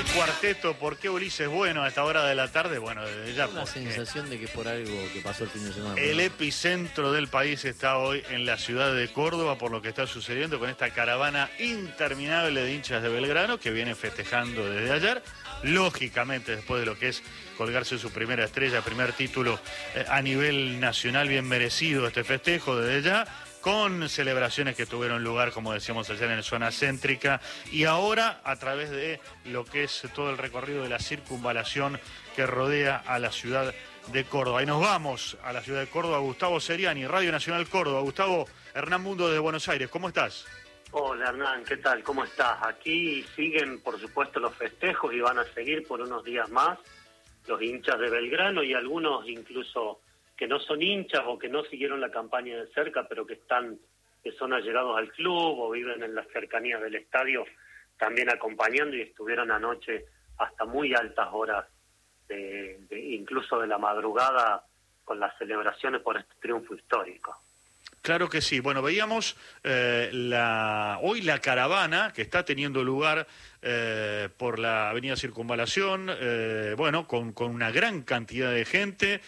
cuarteto, ¿por qué Ulises Bueno a esta hora de la tarde? Bueno, desde ya. Tengo la sensación de que es por algo que pasó el fin de semana. El epicentro del país está hoy en la ciudad de Córdoba por lo que está sucediendo con esta caravana interminable de hinchas de Belgrano que viene festejando desde ayer. Lógicamente, después de lo que es colgarse su primera estrella, primer título a nivel nacional, bien merecido este festejo desde ya, con celebraciones que tuvieron lugar, como decíamos ayer, en zona céntrica, y ahora a través de lo que es todo el recorrido de la circunvalación que rodea a la ciudad de Córdoba. Y nos vamos a la ciudad de Córdoba. Gustavo Seriani, Radio Nacional Córdoba. Gustavo, Hernán Mundo de Buenos Aires, ¿cómo estás? Hola Hernán, ¿qué tal? ¿Cómo estás? Aquí siguen, por supuesto, los festejos y van a seguir por unos días más los hinchas de Belgrano y algunos incluso que no son hinchas o que no siguieron la campaña de cerca, pero que son allegados al club o viven en las cercanías del estadio, también acompañando, y estuvieron anoche hasta muy altas horas, incluso de la madrugada, con las celebraciones por este triunfo histórico. Claro que sí. Bueno, veíamos hoy la caravana que está teniendo lugar por la avenida Circunvalación, con una gran cantidad de gente,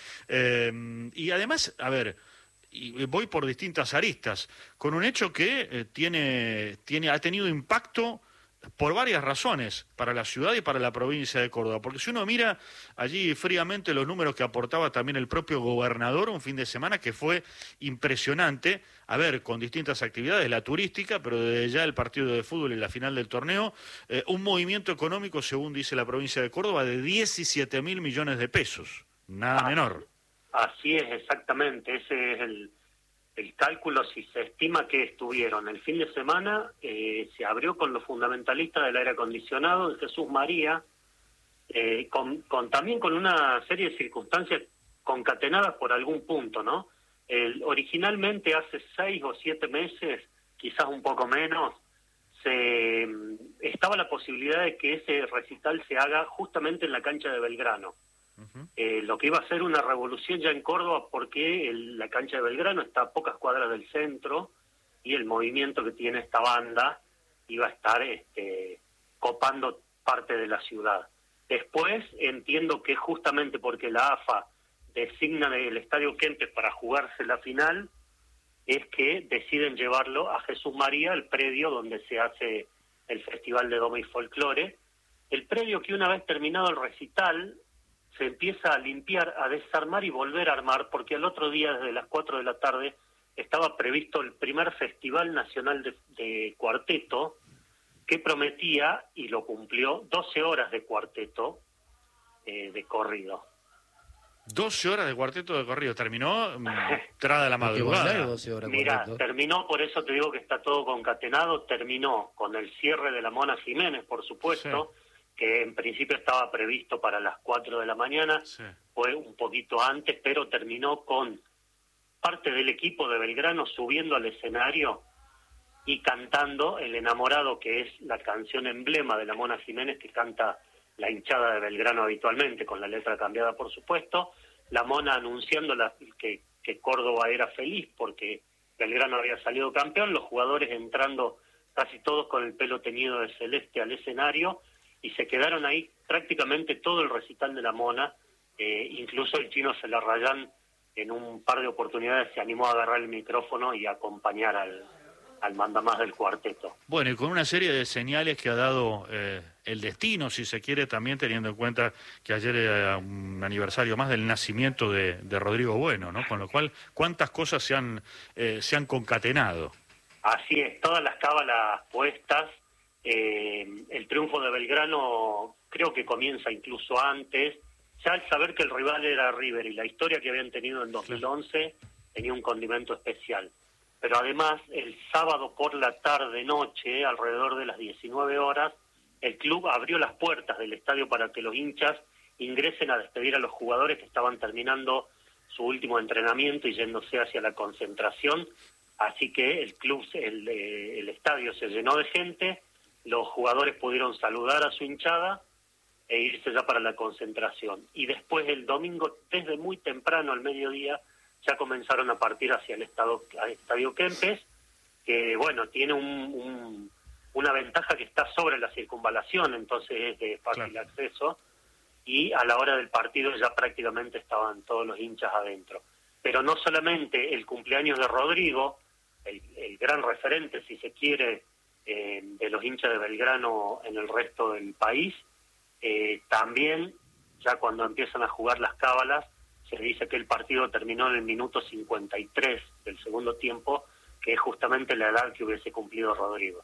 y además, a ver, y voy por distintas aristas, con un hecho que ha tenido impacto por varias razones para la ciudad y para la provincia de Córdoba, porque si uno mira allí fríamente los números que aportaba también el propio gobernador un fin de semana que fue impresionante, a ver, con distintas actividades, la turística, pero desde ya el partido de fútbol y la final del torneo, un movimiento económico, según dice la provincia de Córdoba, de 17.000 millones de pesos, nada menor. Así es, exactamente, ese es el cálculo. Si se estima que estuvieron el fin de semana, se abrió con los fundamentalistas del aire acondicionado en Jesús María, también con una serie de circunstancias concatenadas por algún punto, ¿no? Originalmente hace 6 o 7 meses, quizás un poco menos, estaba la posibilidad de que ese recital se haga justamente en la cancha de Belgrano. Lo que iba a ser una revolución ya en Córdoba, porque la cancha de Belgrano está a pocas cuadras del centro y el movimiento que tiene esta banda iba a estar copando parte de la ciudad. Después entiendo que justamente porque la AFA designa el Estadio Kempes para jugarse la final, es que deciden llevarlo a Jesús María, el predio donde se hace el Festival de Doma y Folclore, el predio que una vez terminado el recital se empieza a limpiar, a desarmar y volver a armar, porque al otro día, desde las 4 de la tarde, estaba previsto el primer Festival Nacional de Cuarteto, que prometía, y lo cumplió, 12 horas de cuarteto de corrido. 12 horas de cuarteto de corrido, terminó entrada de la madrugada. Mira, terminó, por eso te digo que está todo concatenado, terminó con el cierre de la Mona Jiménez, por supuesto, sí, que en principio estaba previsto para las 4 de la mañana, sí, fue un poquito antes, pero terminó con parte del equipo de Belgrano subiendo al escenario y cantando El Enamorado, que es la canción emblema de la Mona Jiménez que canta la hinchada de Belgrano habitualmente, con la letra cambiada por supuesto, la Mona anunciando que Córdoba era feliz porque Belgrano había salido campeón, los jugadores entrando casi todos con el pelo teñido de celeste al escenario, y se quedaron ahí prácticamente todo el recital de la Mona, incluso el Chino Celarrayán en un par de oportunidades se animó a agarrar el micrófono y a acompañar al mandamás del cuarteto. Bueno, y con una serie de señales que ha dado el destino, si se quiere, también teniendo en cuenta que ayer era un aniversario más del nacimiento de Rodrigo Bueno, ¿no? Con lo cual, ¿cuántas cosas se han concatenado? Así es, todas las cábalas puestas. El triunfo de Belgrano creo que comienza incluso antes, ya al saber que el rival era River y la historia que habían tenido en 2011 tenía un condimento especial. Pero además, el sábado por la tarde-noche, alrededor de las 19 horas, el club abrió las puertas del estadio para que los hinchas ingresen a despedir a los jugadores que estaban terminando su último entrenamiento y yéndose hacia la concentración. Así que el estadio se llenó de gente, los jugadores pudieron saludar a su hinchada e irse ya para la concentración. Y después el domingo, desde muy temprano al mediodía, ya comenzaron a partir hacia el estadio Kempes, que bueno, tiene una ventaja que está sobre la circunvalación, entonces es de fácil acceso, y a la hora del partido ya prácticamente estaban todos los hinchas adentro. Pero no solamente el cumpleaños de Rodrigo, el gran referente, si se quiere, de los hinchas de Belgrano en el resto del país, también, ya cuando empiezan a jugar las cábalas, se dice que el partido terminó en el minuto 53 del segundo tiempo, que es justamente la edad que hubiese cumplido Rodrigo.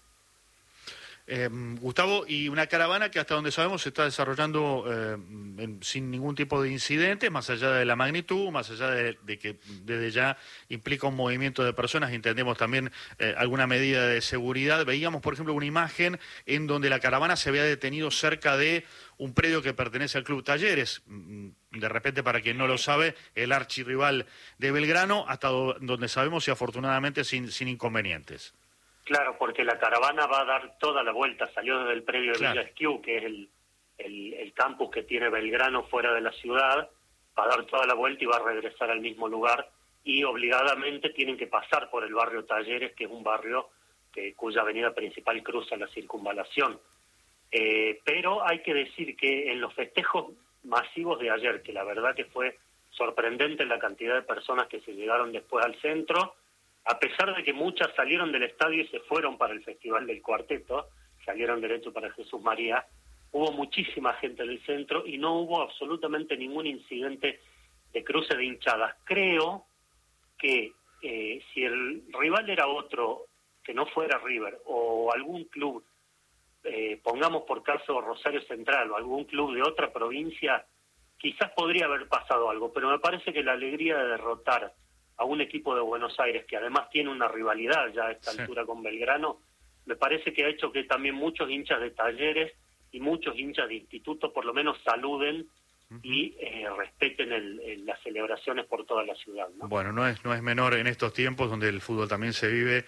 Gustavo, y una caravana que hasta donde sabemos se está desarrollando sin ningún tipo de incidente, más allá de la magnitud, más allá de que desde ya implica un movimiento de personas, entendemos también alguna medida de seguridad. Veíamos, por ejemplo, una imagen en donde la caravana se había detenido cerca de un predio que pertenece al Club Talleres. De repente, para quien no lo sabe, el archirrival de Belgrano, hasta donde sabemos y afortunadamente sin inconvenientes. Claro, porque la caravana va a dar toda la vuelta, salió desde el predio de Villa Esquiú, que es el campus que tiene Belgrano fuera de la ciudad, va a dar toda la vuelta y va a regresar al mismo lugar, y obligadamente tienen que pasar por el barrio Talleres, que es un barrio cuya avenida principal cruza la circunvalación. Pero hay que decir que en los festejos masivos de ayer, que la verdad que fue sorprendente la cantidad de personas que se llegaron después al centro, a pesar de que muchas salieron del estadio y se fueron para el Festival del Cuarteto, salieron derecho para Jesús María, hubo muchísima gente en el centro y no hubo absolutamente ningún incidente de cruce de hinchadas. Creo que si el rival era otro que no fuera River o algún club, pongamos por caso Rosario Central o algún club de otra provincia, quizás podría haber pasado algo, pero me parece que la alegría de derrotar a un equipo de Buenos Aires, que además tiene una rivalidad ya a esta altura con Belgrano, me parece que ha hecho que también muchos hinchas de Talleres y muchos hinchas de Instituto por lo menos saluden y respeten las celebraciones por toda la ciudad, ¿no? Bueno, no es menor en estos tiempos donde el fútbol también se vive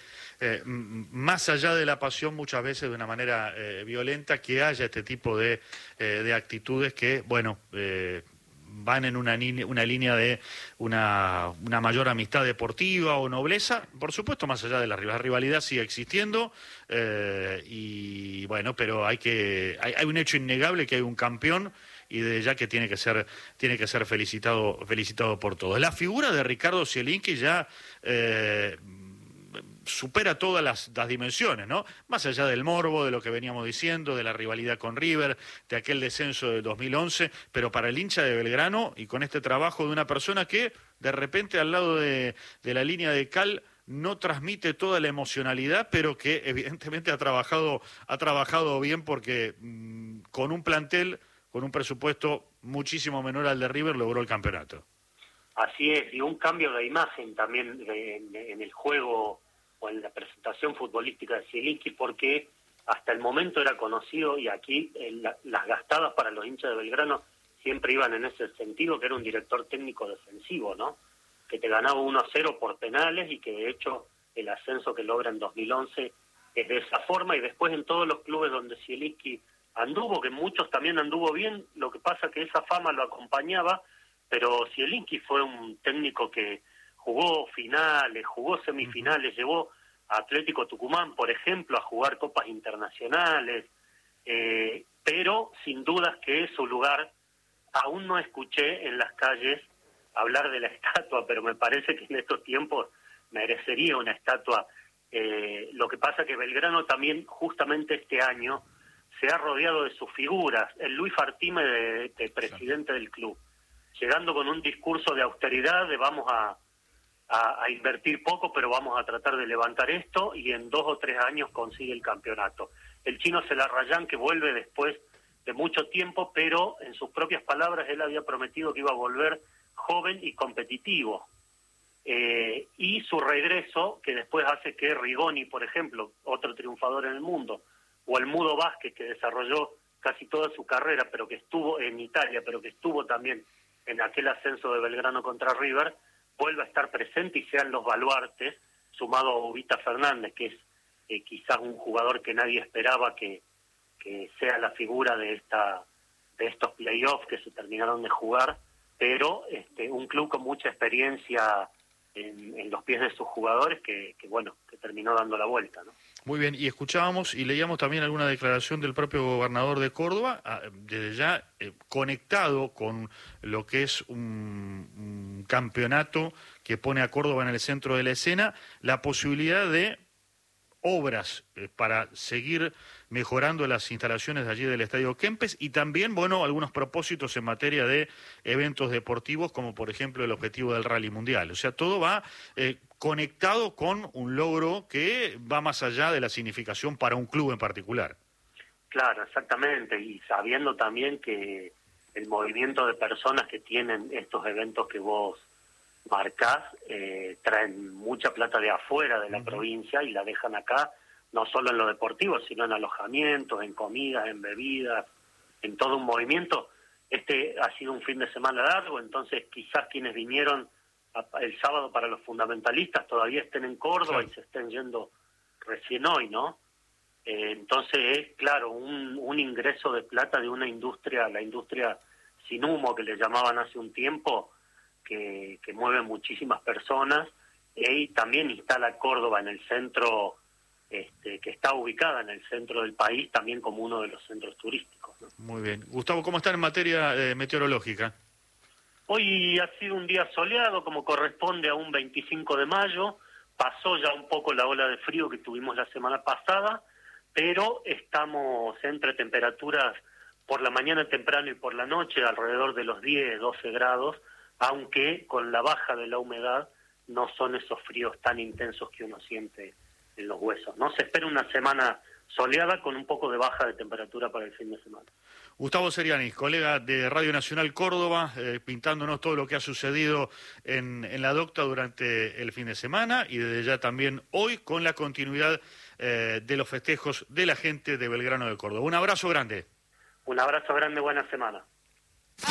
más allá de la pasión, muchas veces de una manera violenta, que haya este tipo de actitudes que, bueno, van en una línea de una mayor amistad deportiva o nobleza. Por supuesto, más allá de la rivalidad sigue existiendo, y bueno, pero hay un hecho innegable, que hay un campeón, y de ya que tiene que ser felicitado por todos. La figura de Ricardo Zielinski ya supera todas las dimensiones, ¿no? Más allá del morbo, de lo que veníamos diciendo, de la rivalidad con River, de aquel descenso del 2011, pero para el hincha de Belgrano, y con este trabajo de una persona que de repente al lado de la línea de cal no transmite toda la emocionalidad, pero que evidentemente ha trabajado bien, porque con un plantel, con un presupuesto muchísimo menor al de River, logró el campeonato. Así es, y un cambio de imagen también en el juego o en la presentación futbolística de Zielinski, porque hasta el momento era conocido, y aquí las gastadas para los hinchas de Belgrano siempre iban en ese sentido, que era un director técnico defensivo, ¿no? Que te ganaba 1-0 por penales, y que de hecho el ascenso que logra en 2011 es de esa forma, y después en todos los clubes donde Zielinski anduvo, que muchos también anduvo bien, lo que pasa que esa fama lo acompañaba, pero Zielinski fue un técnico que jugó finales, jugó semifinales, llevó a Atlético Tucumán, por ejemplo, a jugar copas internacionales, pero sin dudas que su lugar, aún no escuché en las calles hablar de la estatua, pero me parece que en estos tiempos merecería una estatua. Lo que pasa que Belgrano también, justamente este año, se ha rodeado de sus figuras. El Luis Fartime, de presidente del club, llegando con un discurso de austeridad, de vamos a invertir poco, pero vamos a tratar de levantar esto, y en 2 o 3 años consigue el campeonato. El chino Celarrayán, que vuelve después de mucho tiempo, pero en sus propias palabras él había prometido que iba a volver joven y competitivo. Y su regreso, que después hace que Rigoni, por ejemplo, otro triunfador en el mundo, o el Mudo Vázquez, que desarrolló casi toda su carrera, pero que estuvo en Italia, pero que estuvo también en aquel ascenso de Belgrano contra River, vuelva a estar presente y sean los baluartes, sumado a Ubita Fernández, que es quizás un jugador que nadie esperaba que sea la figura de estos playoffs que se terminaron de jugar, pero un club con mucha experiencia en los pies de sus jugadores que terminó dando la vuelta, ¿no? Muy bien, y escuchábamos y leíamos también alguna declaración del propio gobernador de Córdoba, desde ya conectado con lo que es un campeonato que pone a Córdoba en el centro de la escena, la posibilidad de obras para seguir mejorando las instalaciones de allí del Estadio Kempes y también, bueno, algunos propósitos en materia de eventos deportivos, como por ejemplo el objetivo del Rally Mundial. O sea, todo va conectado con un logro que va más allá de la significación para un club en particular. Claro, exactamente, y sabiendo también que el movimiento de personas que tienen estos eventos que vos marcás, traen mucha plata de afuera de la provincia y la dejan acá, no solo en lo deportivo, sino en alojamientos, en comidas, en bebidas, en todo un movimiento. Este ha sido un fin de semana largo, entonces quizás quienes vinieron el sábado para los fundamentalistas todavía estén en Córdoba y se estén yendo recién hoy, ¿no? Entonces es, claro, un ingreso de plata de una industria, la industria sin humo que le llamaban hace un tiempo, que mueve muchísimas personas, y también instala Córdoba en el centro, que está ubicada en el centro del país, también como uno de los centros turísticos, ¿no? Muy bien. Gustavo, ¿cómo están en materia meteorológica? Hoy ha sido un día soleado, como corresponde a un 25 de mayo, pasó ya un poco la ola de frío que tuvimos la semana pasada, pero estamos entre temperaturas por la mañana temprano y por la noche alrededor de los 10, 12 grados, aunque con la baja de la humedad no son esos fríos tan intensos que uno siente en los huesos, ¿no? Se espera una semana soleada con un poco de baja de temperatura para el fin de semana. Gustavo Seriani, colega de Radio Nacional Córdoba, pintándonos todo lo que ha sucedido en la Docta durante el fin de semana y desde ya también hoy con la continuidad de los festejos de la gente de Belgrano de Córdoba. Un abrazo grande. Un abrazo grande, buena semana.